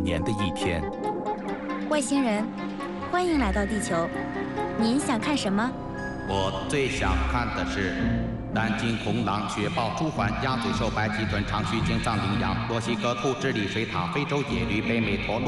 年的一天。 外星人，欢迎来到地球。您想看什么？ 我最想看的是南京红狼、雪豹、朱鹮、鸭嘴兽、白鳍豚、长须鲸、藏羚羊、墨西哥兔、智利水獭、非洲野驴、北美驼鹿。